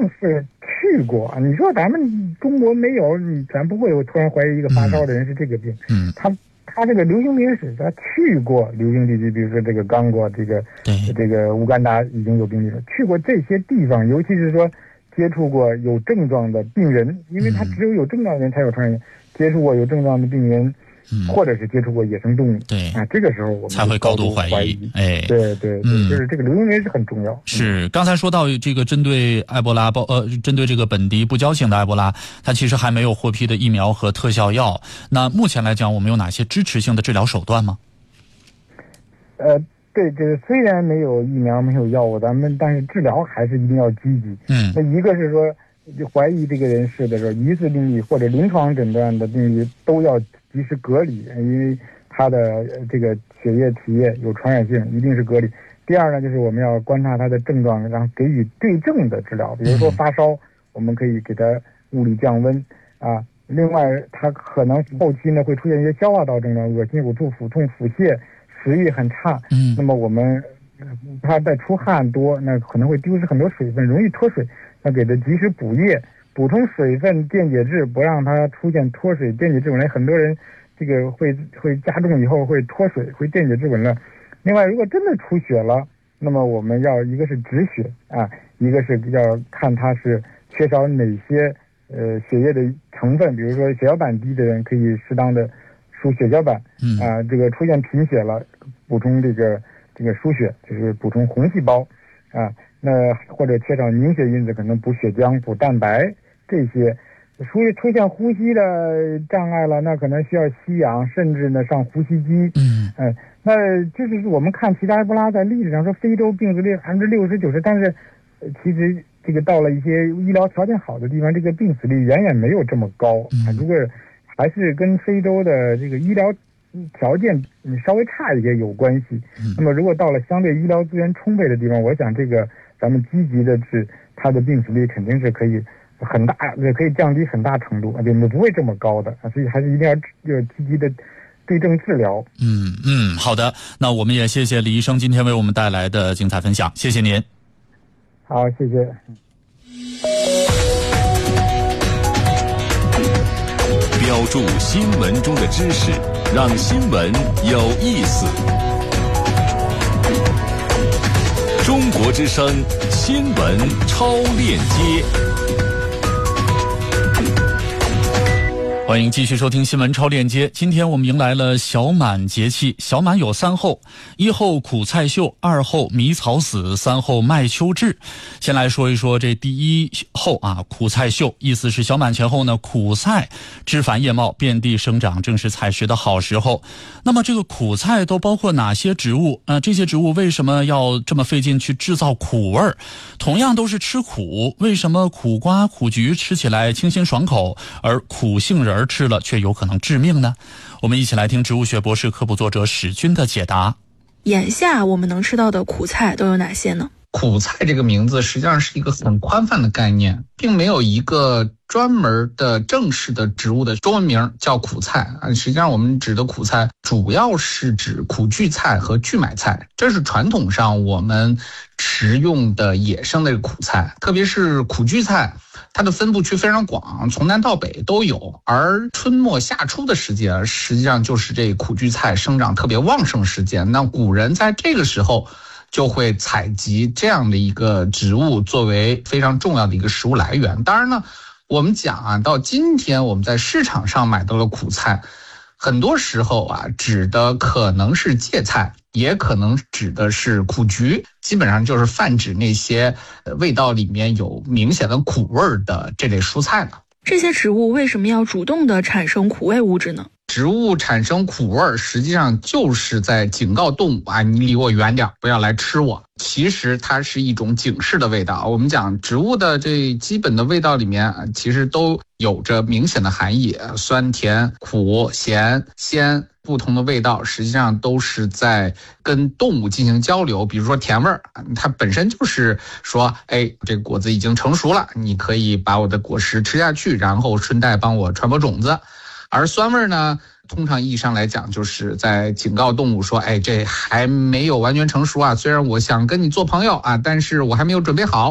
是去过。你说咱们中国没有，咱不会有突然怀疑一个发烧的人是这个病。他这个流行病学史，他去过流行地区，比如说这个刚果，这个乌干达已经有病例了，去过这些地方，尤其是说接触过有症状的病人，因为他只有症状的人才有传染性，接触过有症状的病人。或者是接触过野生动物， 对啊，这个时候我们才会高度怀疑。 对，就是这个流行源是很重要。 是，刚才说到这个针对埃博拉针对这个本地不交性的埃博拉，它其实还没有获批的疫苗和特效药。那目前来讲，我们有哪些支持性的治疗手段吗？ 对，这个虽然没有疫苗没有药物，但是治疗还是一定要积极。那一个是说怀疑这个人士的时候，疑似病例或者临床诊断的病例都要及时隔离，因为他的这个血液体液有传染性，一定是隔离。第二呢，就是我们要观察他的症状，然后给予对症的治疗。比如说发烧，我们可以给他物理降温啊。另外，他可能后期呢会出现一些消化道症状，恶心、呕吐、腹痛、腹泻，食欲很差。那么我们他在出汗多，那可能会丢失很多水分，容易脱水，要给他及时补液。补充水分、电解质，不让它出现脱水、电解质紊乱。很多人这个会加重以后会脱水，会电解质紊乱。另外，如果真的出血了，那么我们要一个是止血啊，一个是要看它是缺少哪些血液的成分，比如说血小板低的人可以适当的输血小板啊，这个出现贫血了，补充这个输血，就是补充红细胞啊。那或者缺少凝血因子，可能补血浆、补蛋白。这些出现呼吸的障碍了，那可能需要吸氧，甚至呢上呼吸机。那就是我们看其他埃博拉在历史上说非洲病死率60%、90%，但是其实这个到了一些医疗条件好的地方，这个病死率远远没有这么高。如果还是跟非洲的这个医疗条件稍微差一些有关系。那么如果到了相对医疗资源充沛的地方，我想这个咱们积极的治，它的病死率肯定是可以可以降低很大程度，不会这么高的，所以还是一定要积极的对症治疗。 好的，那我们也谢谢李医生今天为我们带来的精彩分享，谢谢您。 好，谢谢。 标注新闻中的知识，让新闻有意思。中国之声新闻超链接， 欢迎继续收听新闻超链接。今天我们迎来了小满节气，小满有3候：1候苦菜秀，2候迷草死，3候麦秋至。先来说一说这第1候啊，苦菜秀，意思是小满前后呢，苦菜枝繁叶茂，遍地生长，正是采食的好时候。那么这个苦菜都包括哪些植物？这些植物为什么要这么费劲去制造苦味儿？同样都是吃苦，为什么苦瓜、苦菊吃起来清新爽口，而苦杏仁吃了却有可能致命呢？我们一起来听植物学博士科普作者史军的解答。 眼下我们能吃到的苦菜都有哪些呢？ 苦菜这个名字实际上是一个很宽泛的概念，并没有一个专门的正式的植物的中文名叫苦菜。实际上我们指的苦菜主要是指苦苣菜和苣买菜，这是传统上我们食用的野生的苦菜。特别是苦苣菜，它的分布区非常广，从南到北都有，而春末夏初的时节实际上就是这苦苣菜生长特别旺盛时间。那古人在这个时候就会采集这样的一个植物作为非常重要的一个食物来源。当然呢，我们讲到今天我们在市场上买到了苦菜，很多时候指的可能是芥菜，也可能指的是苦菊，基本上就是泛指那些味道里面有明显的苦味的这类蔬菜了。 这些植物为什么要主动的产生苦味物质呢？ 植物产生苦味实际上就是在警告动物你离我远点，不要来吃我。其实它是一种警示的味道。我们讲植物的这基本的味道里面其实都有着明显的含义，酸甜苦咸鲜，不同的味道实际上都是在跟动物进行交流。比如说甜味儿，它本身就是说这个果子已经成熟了，你可以把我的果实吃下去，然后顺带帮我传播种子。而酸味呢，通常意义上来讲就是在警告动物说这还没有完全成熟虽然我想跟你做朋友但是我还没有准备好。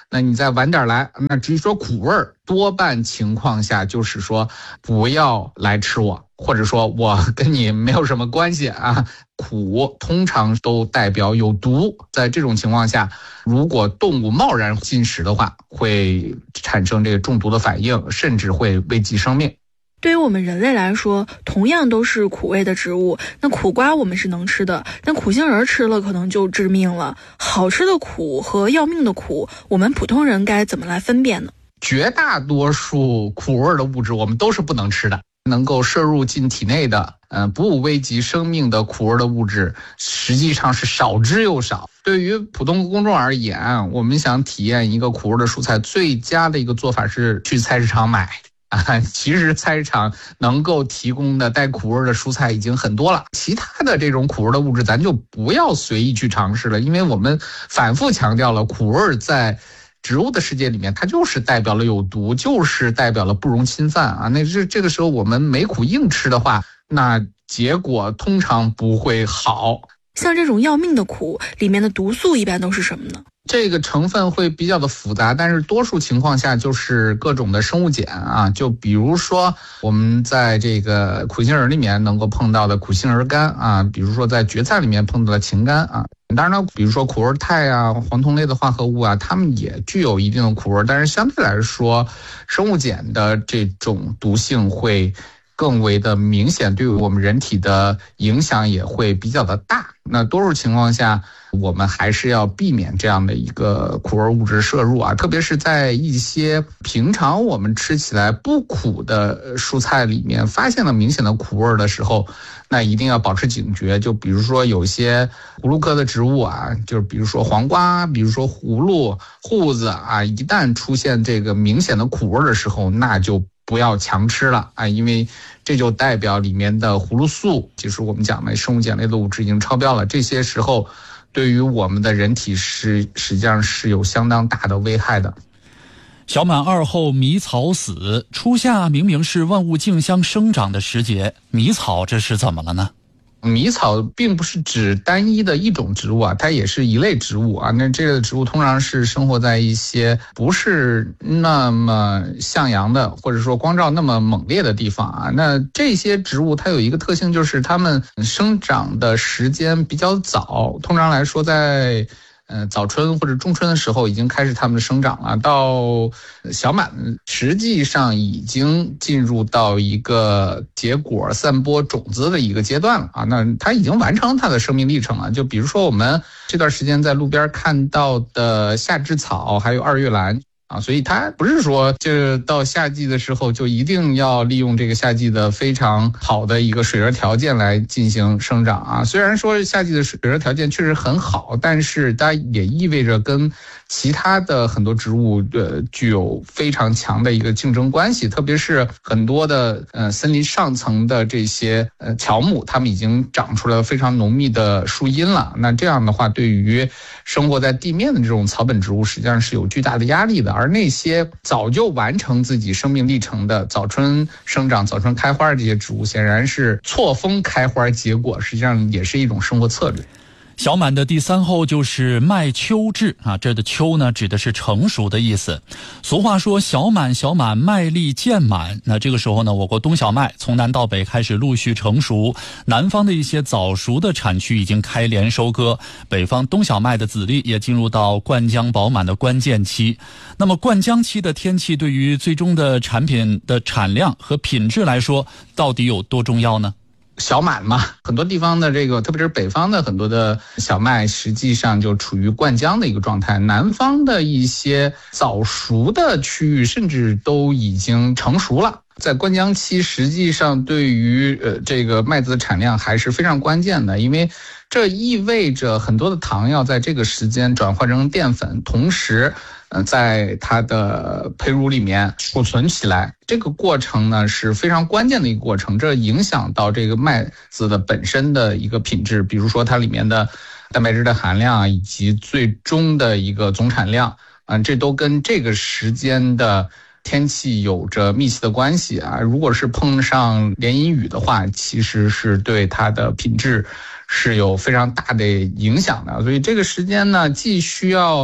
那你再晚点来。那至于说苦味儿，多半情况下就是说不要来吃我，或者说我跟你没有什么关系啊。苦通常都代表有毒，在这种情况下，如果动物贸然进食的话，会产生这个中毒的反应，甚至会危及生命。 对于我们人类来说，同样都是苦味的植物，那苦瓜我们是能吃的，但苦杏仁吃了可能就致命了。好吃的苦和要命的苦，我们普通人该怎么来分辨呢？ 绝大多数苦味的物质我们都是不能吃的，能够摄入进体内的不危及生命的苦味的物质实际上是少之又少。对于普通公众而言，我们想体验一个苦味的蔬菜，最佳的一个做法是去菜市场买。其实菜市场能够提供的带苦味的蔬菜已经很多了，其他的这种苦味的物质咱就不要随意去尝试了，因为我们反复强调了，苦味在植物的世界里面它就是代表了有毒，就是代表了不容侵犯啊。那这个时候我们没苦硬吃的话，那结果通常不会好。 像这种要命的苦里面的毒素一般都是什么呢？ 这个成分会比较的复杂，但是多数情况下就是各种的生物碱啊，就比如说我们在这个苦杏仁里面能够碰到的苦杏仁苷啊，比如说在蕨菜里面碰到的氰苷啊。当然呢，比如说苦味肽啊、黄酮类的化合物啊，它们也具有一定的苦味，但是相对来说，生物碱的这种毒性会更为的明显，对我们人体的影响也会比较的大。那多数情况下，我们还是要避免这样的一个苦味物质摄入啊，特别是在一些平常我们吃起来不苦的蔬菜里面发现了明显的苦味的时候，那一定要保持警觉。就比如说有些葫芦科的植物啊，就是比如说黄瓜，比如说葫芦、瓠子啊，一旦出现这个明显的苦味的时候，那就不要强吃了啊，因为这就代表里面的葫芦素，就是我们讲的生物碱类的物质已经超标了。这些时候对于我们的人体实际上是有相当大的危害的。 小满2后迷草死，初夏明明是万物竞相生长的时节，迷草这是怎么了呢？ 迷草并不是指单一的一种植物啊，它也是一类植物啊。那这类植物通常是生活在一些不是那么向阳的，或者说光照那么猛烈的地方啊。那这些植物它有一个特性，就是它们生长的时间比较早，通常来说在早春或者中春的时候已经开始它们的生长了，到小满实际上已经进入到一个结果散播种子的一个阶段了啊。那它已经完成它的生命历程了。就比如说我们这段时间在路边看到的夏至草还有二月兰啊，所以它不是说这到夏季的时候就一定要利用这个夏季的非常好的一个水热条件来进行生长啊。虽然说夏季的水热条件确实很好，但是它也意味着跟其他的很多植物具有非常强的一个竞争关系，特别是很多的森林上层的这些乔木，它们已经长出了非常浓密的树荫了。那这样的话，对于生活在地面的这种草本植物实际上是有巨大的压力的。而那些早就完成自己生命历程的早春生长、早春开花的这些植物，显然是错峰开花结果，实际上也是一种生活策略。 小满的第3后就是麦秋至啊，这的秋呢指的是成熟的意思。俗话说小满小满，麦粒渐满。那这个时候呢，我国冬小麦从南到北开始陆续成熟，南方的一些早熟的产区已经开镰收割，北方冬小麦的籽粒也进入到灌浆饱满的关键期。那么灌浆期的天气对于最终的产品的产量和品质来说，到底有多重要呢？ 小满嘛，很多地方的这个，特别是北方的很多的小麦，实际上就处于灌浆的一个状态。南方的一些早熟的区域，甚至都已经成熟了。在灌浆期，实际上对于这个麦子的产量还是非常关键的，因为这意味着很多的糖要在这个时间转化成淀粉，同时在它的胚乳里面储存起来。这个过程呢是非常关键的一个过程，这影响到这个麦子的本身的一个品质，比如说它里面的蛋白质的含量以及最终的一个总产量，这都跟这个时间的天气有着密切的关系啊。如果是碰上连阴雨的话，其实是对它的品质是有非常大的影响的。所以这个时间呢，既需要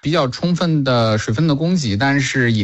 比较充分的水分的供给，但是也